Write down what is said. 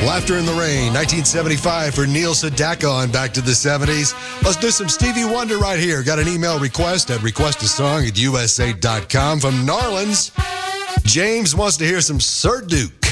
Laughter in the Rain, 1975 for Neil Sedaka on Back to the 70s. Let's do some Stevie Wonder right here. Got an email request at requestasong@usa.com from Narlands. James wants to hear some Sir Duke.